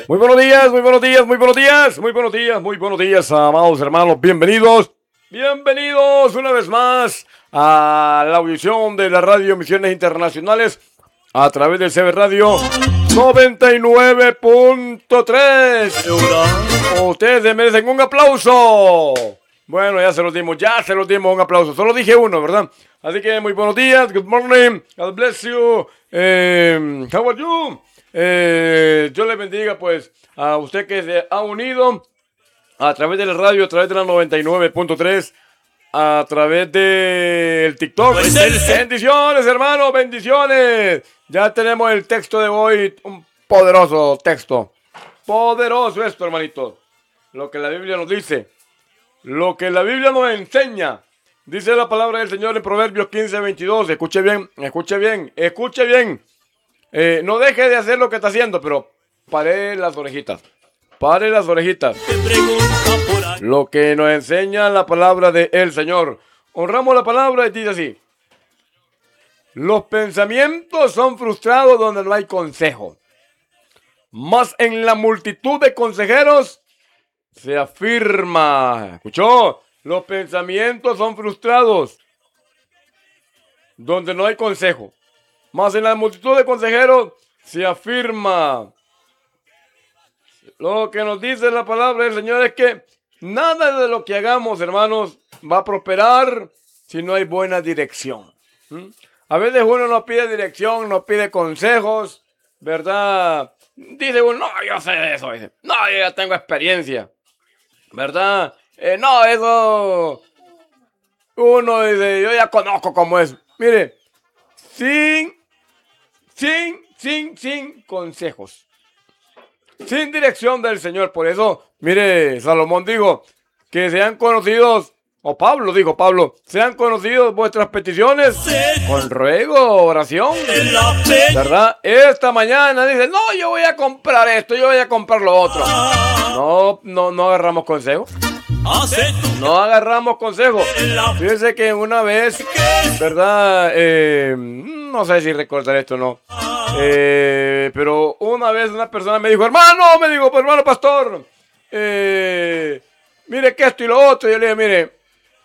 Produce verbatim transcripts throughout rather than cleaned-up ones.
Muy buenos días, muy buenos días, muy buenos días, muy buenos días, muy buenos días, amados hermanos, bienvenidos, bienvenidos una vez más a la audición de la radio Misiones Internacionales a través del C B Radio noventa y nueve punto tres. Ustedes merecen un aplauso. Bueno, ya se los dimos, ya se los dimos un aplauso. Solo dije uno, ¿verdad? Así que muy buenos días, good morning, God bless you, eh, how are you? Eh, Dios le bendiga pues a usted que se ha unido a través de la radio, a través de la noventa y nueve punto tres, a través del TikTok. Bendiciones, hermano, bendiciones. Ya tenemos el texto de hoy, un poderoso texto. Poderoso esto, hermanito. Lo que la Biblia nos dice, lo que la Biblia nos enseña. Dice la palabra del Señor en Proverbios quince, veintidós. Escuche bien, escuche bien, escuche bien. Eh, no deje de hacer lo que está haciendo, pero pare las orejitas. Pare las orejitas. Lo que nos enseña la palabra del Señor. Honramos la palabra y dice así. Los pensamientos son frustrados donde no hay consejo. Mas en la multitud de consejeros se afirma. ¿Escuchó? Los pensamientos son frustrados donde no hay consejo. Mas en la multitud de consejeros se afirma. Lo que nos dice la palabra del Señor es que nada de lo que hagamos, hermanos, va a prosperar si no hay buena dirección. ¿Mm? A veces uno nos pide dirección, nos pide consejos, ¿verdad? Dice uno, no, yo sé de eso. Dice, no, yo ya tengo experiencia, ¿verdad? Eh, no, eso... Uno dice, yo ya conozco cómo es. Mire, sin... Sin, sin, sin consejos. Sin dirección del Señor. Por eso, mire, Salomón dijo que sean conocidos, o Pablo dijo, Pablo, sean conocidos vuestras peticiones con ruego, oración. ¿Verdad? Esta mañana dice, no, yo voy a comprar esto, yo voy a comprar lo otro. No, no, no agarramos consejos. No agarramos consejos. Fíjense que una vez, ¿verdad? Eh, no sé si recordar esto o no. Eh, pero una vez una persona me dijo, hermano, me dijo, pues, hermano pastor, eh, mire que esto y lo otro. Y yo le dije, mire,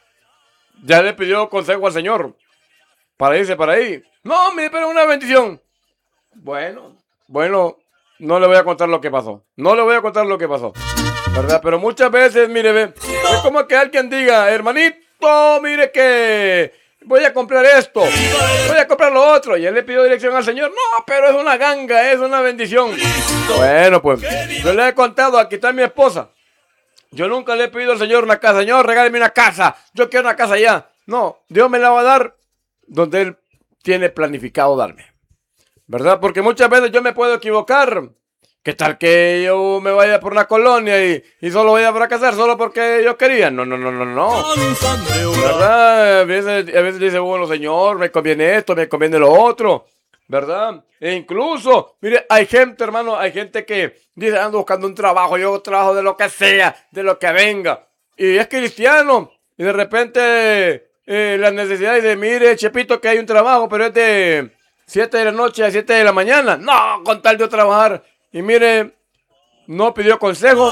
ya le pidió consejo al Señor para irse para ahí. No, mire, pero es una bendición. Bueno, bueno, no le voy a contar lo que pasó. No le voy a contar lo que pasó. ¿Verdad? Pero muchas veces, mire, ve, es como que alguien diga, hermanito, mire que voy a comprar esto, voy a comprar lo otro, y él le pidió dirección al Señor. No, pero es una ganga, es una bendición. Bueno, pues, yo le he contado, aquí está mi esposa. Yo nunca le he pedido al Señor una casa. Señor, regáleme una casa, yo quiero una casa allá. No, Dios me la va a dar donde Él tiene planificado darme. ¿Verdad? Porque muchas veces yo me puedo equivocar. ¿Qué tal que yo me vaya por una colonia y, y solo voy a fracasar solo porque yo quería? No, no, no, no, no. ¿Verdad? A veces, a veces dice, bueno, Señor, me conviene esto, me conviene lo otro. ¿Verdad? E incluso, mire, hay gente, hermano, hay gente que dice, ando buscando un trabajo, yo trabajo de lo que sea, de lo que venga. Y es cristiano. Y de repente, eh, la necesidad dice, mire, Chepito, que hay un trabajo, pero es de siete de la noche a siete de la mañana. No, con tal de trabajar. Y mire, no pidió consejo,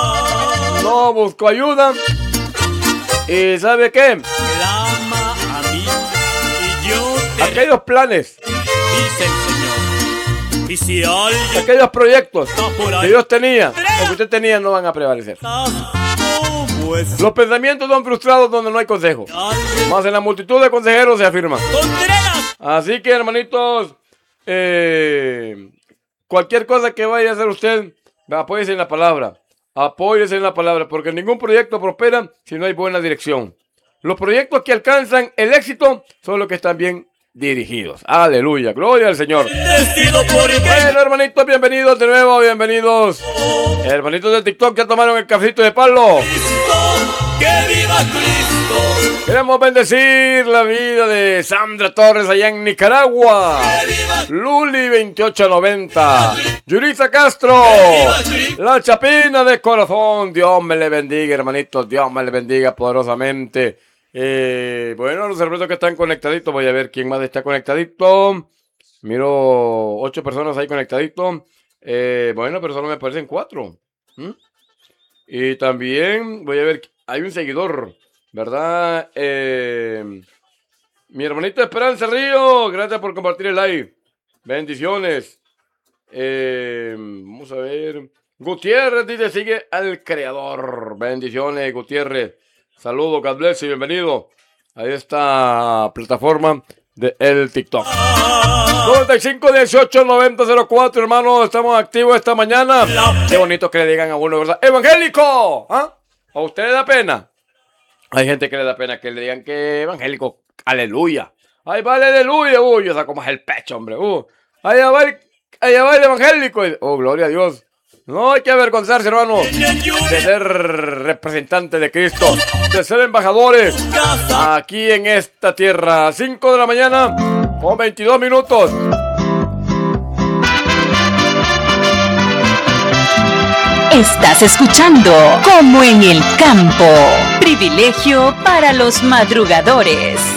no buscó ayuda. ¿Y sabe qué? Aquellos planes, aquellos proyectos que Dios tenía o que usted tenía no van a prevalecer. Los pensamientos son frustrados donde no hay consejo. Más en la multitud de consejeros se afirma. Así que, hermanitos, eh... cualquier cosa que vaya a hacer usted, apóyese en la palabra. Apóyese en la palabra, porque ningún proyecto prospera si no hay buena dirección. Los proyectos que alcanzan el éxito son los que están bien dirigidos. Aleluya, gloria al Señor. Bueno, hermanitos, bienvenidos de nuevo, bienvenidos. Hermanitos del TikTok, ya tomaron el cafecito de palo. ¡Que viva Cristo! Queremos bendecir la vida de Sandra Torres allá en Nicaragua. Luli veintiocho noventa. Yurisa Castro. La Chapina de corazón. Dios me le bendiga, hermanitos. Dios me le bendiga poderosamente. Eh, bueno, los hermanos que están conectaditos. Voy a ver quién más está conectadito. Miro ocho personas ahí conectaditos. Eh, bueno, pero solo me aparecen cuatro. ¿Mm? Y también voy a ver, hay un seguidor, ¿verdad? Eh, mi hermanita Esperanza Río, gracias por compartir el live. Bendiciones. Eh, vamos a ver. Gutiérrez dice, sigue al creador. Bendiciones, Gutiérrez. Saludos, God bless y bienvenido a esta plataforma de el TikTok. noventa y cinco, dieciocho, noventa, cero cuatro, hermano. Estamos activos esta mañana. Qué bonito que le digan a uno, ¿verdad? ¡Evangélico! ¿Ah? ¿A usted le da pena? Hay gente que le da pena que le digan que evangélico. ¡Aleluya! ¡Ay, vale, aleluya! Uy, yo saco más el pecho, hombre. Uh, allá va el, allá va el evangélico. Oh, gloria a Dios. No hay que avergonzarse, hermano, de ser representante de Cristo, de ser embajadores aquí en esta tierra. cinco de la mañana con veintidós minutos. Estás escuchando Como en el Campo. Privilegio para los madrugadores.